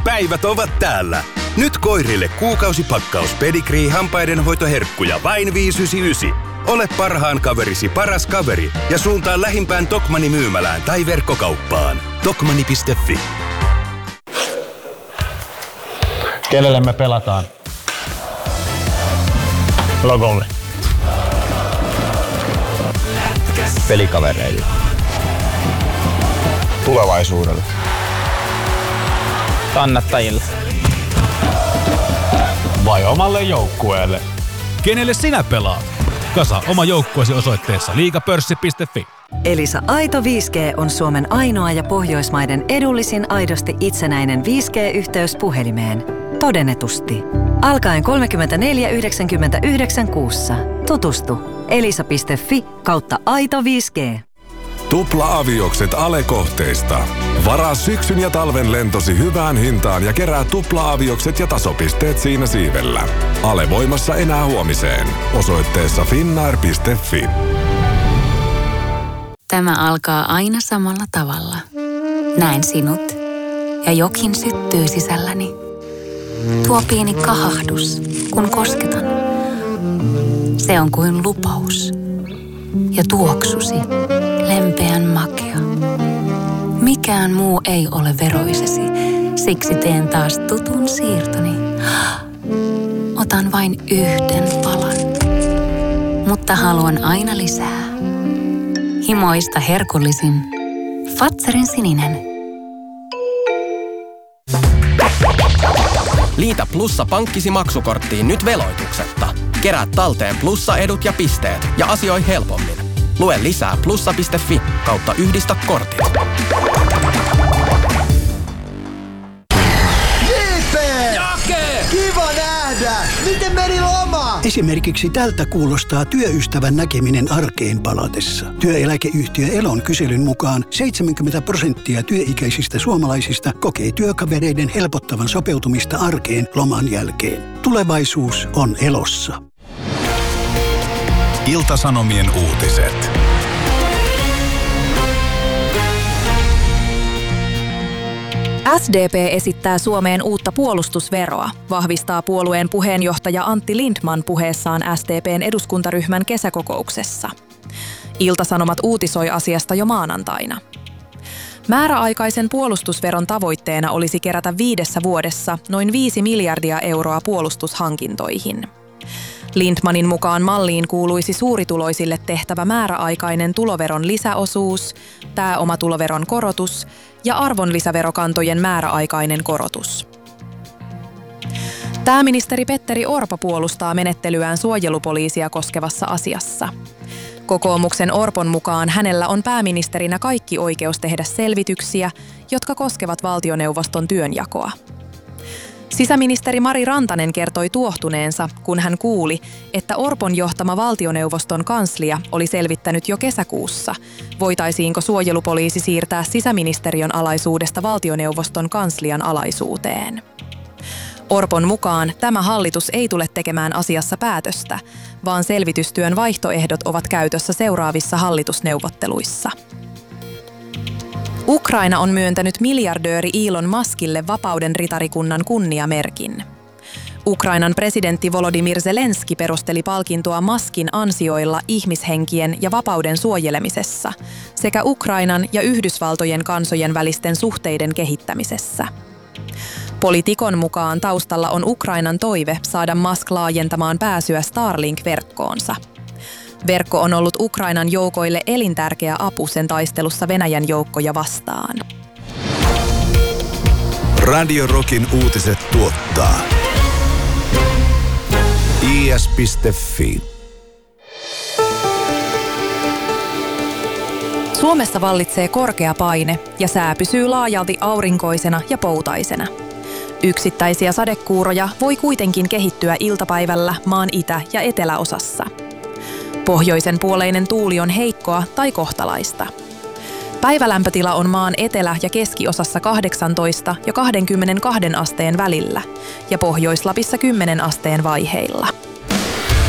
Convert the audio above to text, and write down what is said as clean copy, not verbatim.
päivät ovat täällä. Nyt koirille kuukausipakkaus Pedigree hampaidenhoitoherkkuja vain 5,99. Ole parhaan kaverisi paras kaveri ja suuntaa lähimpään Tokmanni myymälään tai verkkokauppaan. Tokmanni.fi. Kenelle me pelataan? Logolle. Pelikavereille. Tulevaisuudelle. Kannattajille. Vai omalle joukkueelle? Kenelle sinä pelaat? Kasa oma joukkueesi osoitteessa liigapörssi.fi. Elisa Aito 5G on Suomen ainoa ja Pohjoismaiden edullisin aidosti itsenäinen 5G-yhteys puhelimeen. Todennetusti. Alkaen 34,99 kuussa. Tutustu elisa.fi/aito 5G. Tupla-aviokset Ale-kohteista. Varaa syksyn ja talven lentosi hyvään hintaan ja kerää tupla-aviokset ja tasopisteet siinä siivellä. Ale voimassa enää huomiseen. Osoitteessa finnair.fi. Tämä alkaa aina samalla tavalla. Näen sinut ja jokin syttyy sisälläni. Tuo pieni kahahdus, kun kosketan. Se on kuin lupaus. Ja tuoksusi, lempeän makea. Mikään muu ei ole veroisesi, siksi teen taas tutun siirtoni. Otan vain yhden palan, mutta haluan aina lisää. Himoista herkullisin Fazerin sininen. Liitä Plussa pankkisi maksukorttiin nyt veloituksetta. Kerää talteen Plussa-edut ja pisteet ja asioi helpommin. Lue lisää plussa.fi/yhdistä kortit. Kiva nähdä! Miten meni loma? Esimerkiksi tältä kuulostaa työystävän näkeminen arkeen palatessa. Työeläkeyhtiö Elon kyselyn mukaan 70% työikäisistä suomalaisista kokee työkavereiden helpottavan sopeutumista arkeen loman jälkeen. Tulevaisuus on Elossa. Ilta-Sanomien uutiset. SDP esittää Suomeen uutta puolustusveroa, vahvistaa puolueen puheenjohtaja Antti Lindtman puheessaan SDP:n eduskuntaryhmän kesäkokouksessa. Ilta-Sanomat uutisoi asiasta jo maanantaina. Määräaikaisen puolustusveron tavoitteena olisi kerätä 5 vuodessa noin 5 miljardia euroa puolustushankintoihin. Lindtmanin mukaan malliin kuuluisi suurituloisille tehtävä määräaikainen tuloveron lisäosuus, pääomatuloveron korotus ja arvonlisäverokantojen määräaikainen korotus. Pääministeri Petteri Orpo puolustaa menettelyään suojelupoliisia koskevassa asiassa. Kokoomuksen Orpon mukaan hänellä on pääministerinä kaikki oikeus tehdä selvityksiä, jotka koskevat valtioneuvoston työnjakoa. Sisäministeri Mari Rantanen kertoi tuohtuneensa, kun hän kuuli, että Orpon johtama valtioneuvoston kanslia oli selvittänyt jo kesäkuussa, voitaisiinko suojelupoliisi siirtää sisäministeriön alaisuudesta valtioneuvoston kanslian alaisuuteen. Orpon mukaan tämä hallitus ei tule tekemään asiassa päätöstä, vaan selvitystyön vaihtoehdot ovat käytössä seuraavissa hallitusneuvotteluissa. Ukraina on myöntänyt miljardööri Elon Muskille Vapauden ritarikunnan kunniamerkin. Ukrainan presidentti Volodymyr Zelenski perusteli palkintoa Muskin ansioilla ihmishenkien ja vapauden suojelemisessa sekä Ukrainan ja Yhdysvaltojen kansojen välisten suhteiden kehittämisessä. Politikon mukaan taustalla on Ukrainan toive saada Musk laajentamaan pääsyä Starlink-verkkoonsa. Verkko on ollut Ukrainan joukoille elintärkeä apu sen taistelussa Venäjän joukkoja vastaan. Radio Rockin uutiset tuottaa is.fi. Suomessa vallitsee korkea paine ja sää pysyy laajalti aurinkoisena ja poutaisena. Yksittäisiä sadekuuroja voi kuitenkin kehittyä iltapäivällä maan itä- ja eteläosassa. Pohjoisen puoleinen tuuli on heikkoa tai kohtalaista. Päivälämpötila on maan etelä- ja keskiosassa 18 ja 22 asteen välillä ja Pohjois-Lapissa 10 asteen vaiheilla.